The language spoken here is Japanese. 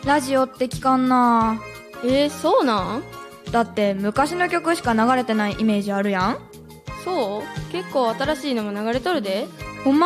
ラジオって聞かんな。 そうなん？ だって昔の曲しか流れてないイメージあるやん。 そう？結構新しいのも流れとるで。